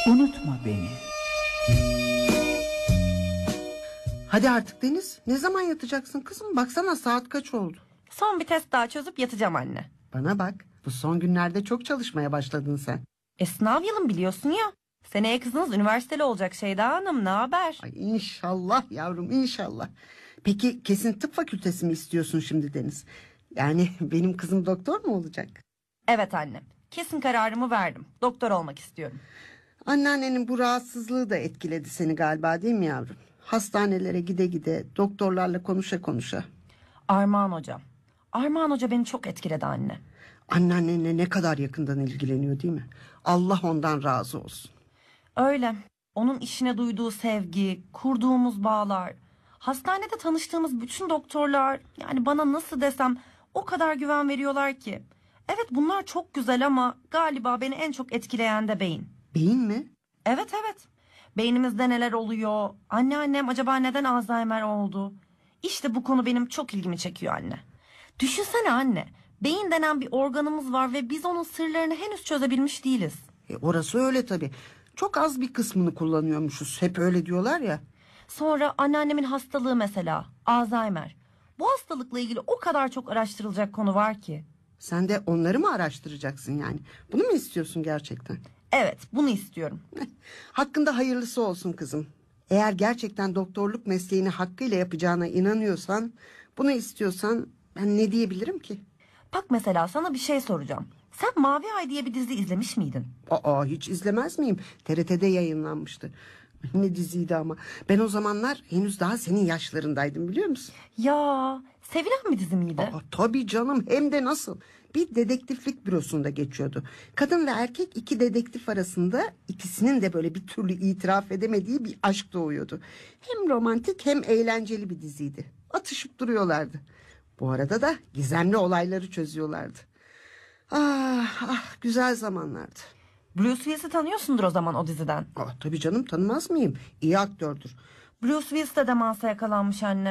Unutma beni. Hadi artık Deniz. Ne zaman yatacaksın kızım? Baksana saat kaç oldu? Son bir test daha çözüp yatacağım anne. Bana bak. Bu son günlerde çok çalışmaya başladın sen. Sınav yılım biliyorsun ya. Seneye kızınız üniversiteli olacak Şeyda Hanım, ne haber? Ay inşallah yavrum, inşallah. Peki kesin tıp fakültesi mi istiyorsun şimdi Deniz? Yani benim kızım doktor mu olacak? Evet annem. Kesin kararımı verdim. Doktor olmak istiyorum. Anneannenin bu rahatsızlığı da etkiledi seni galiba, değil mi yavrum? Hastanelere gide gide, doktorlarla konuşa konuşa. Armağan hocam. Armağan hoca beni çok etkiledi anne. Anneannenle ne kadar yakından ilgileniyor, değil mi? Allah ondan razı olsun. Öyle. Onun işine duyduğu sevgi, kurduğumuz bağlar, hastanede tanıştığımız bütün doktorlar, yani bana nasıl desem o kadar güven veriyorlar ki. Evet, bunlar çok güzel ama galiba beni en çok etkileyen de beyin. Beyin mi? Evet. Beynimizde neler oluyor? Anneannem acaba neden Alzheimer oldu? İşte bu konu benim çok ilgimi çekiyor anne. Düşünsene anne. Beyin denen bir organımız var ve biz onun sırlarını henüz çözebilmiş değiliz. Orası öyle tabii. Çok az bir kısmını kullanıyormuşuz. Hep öyle diyorlar ya. Sonra anneannemin hastalığı mesela, Alzheimer. Bu hastalıkla ilgili o kadar çok araştırılacak konu var ki. Sen de onları mı araştıracaksın yani? Bunu mu istiyorsun gerçekten? Evet, bunu istiyorum. Hakkında hayırlısı olsun kızım. Eğer gerçekten doktorluk mesleğini hakkıyla yapacağına inanıyorsan, bunu istiyorsan ben ne diyebilirim ki? Bak mesela sana bir şey soracağım. Sen Mavi Ay diye bir dizi izlemiş miydin? Aa, hiç izlemez miyim? TRT'de yayınlanmıştı. Ne diziydi ama. Ben o zamanlar henüz daha senin yaşlarındaydım, biliyor musun? Ya, sevilen bir dizi miydi? Tabii canım, hem de nasıl. Bir dedektiflik bürosunda geçiyordu. Kadın ve erkek iki dedektif arasında ikisinin de böyle bir türlü itiraf edemediği bir aşk doğuyordu. Hem romantik hem eğlenceli bir diziydi. Atışıp duruyorlardı. Bu arada da gizemli olayları çözüyorlardı. Güzel zamanlardı. Bruce Willis'i tanıyorsundur o zaman o diziden. Tabii canım, tanımaz mıyım? İyi aktördür. Bruce Willis de demansa yakalanmış anne.